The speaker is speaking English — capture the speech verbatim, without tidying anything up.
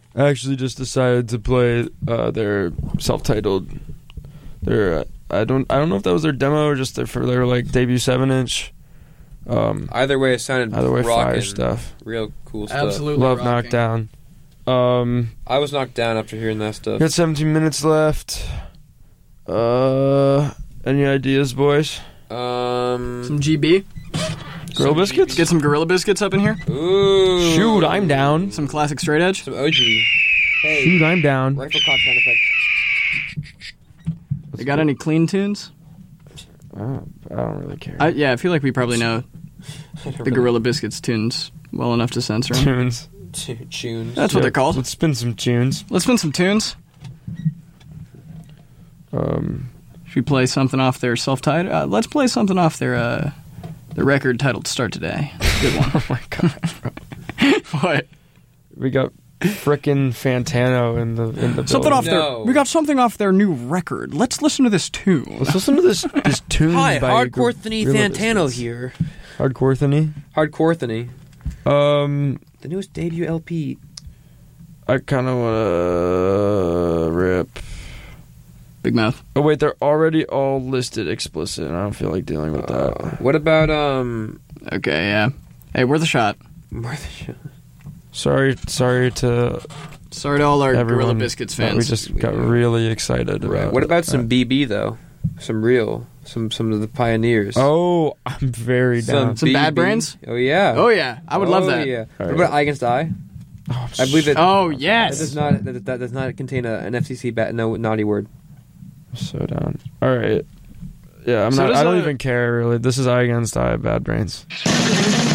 actually just decided to play uh, their self-titled. Their uh, I don't I don't know if that was their demo or just their for their like debut seven inch. Um, either way, it sounded either way, rockin'. fire stuff. Real cool stuff. Absolutely, Love rocking. Knockdown. Um, I was knocked down after hearing that stuff. got seventeen minutes left. Uh, any ideas, boys? Um, Some G B. Gorilla Biscuits? Get some Gorilla Biscuits up in here. Ooh. Shoot, I'm down. Some classic straight edge. Some O G. Hey. Shoot, I'm down. Rifle cock sound effect. You got any clean tunes? Oh, I don't really care. I, yeah, I feel like we probably know the really. Gorilla Biscuits tunes well enough to censor them. Tunes. T- tunes. That's what Yeah, they're called. Let's spin some tunes. Let's spin some tunes. Um, Should we play something off their self-titled? Uh, let's play something off their uh, the record titled "Start Today." Good one. oh my god, bro. What? We got frickin' Fantano in the in the Something building. off No. their. We got something off their new record. Let's listen to this tune. Let's listen to this this tune Hi, by Hardcore Thany Gorilla Fantano Biscuits. here. Hardcore Thany? Hardcore Thany. Um, The newest debut L P. I kind of want to rip. Big Mouth. Oh wait, they're already all listed explicit, and I don't feel like dealing with Uh, that. what about, um... Okay, yeah. Hey, worth a shot. Martha Sh- Sorry, sorry to Sorry to all our everyone. Gorilla Biscuits that fans. We just got really excited Right. about. What about some that. B B, though? Some real. Some some of the pioneers. Oh, I'm very down. Some Bad Brains? Oh, yeah. Oh yeah, I would love Oh, that. yeah. All What right. about Eye Against Eye? Oh, I believe that... Oh That does yes. not that, that does not contain a, an F C C bat, no naughty word. so down. All right. Yeah, I'm So not. does I don't a- even care really. This is Eye Against Eye, Bad Brains.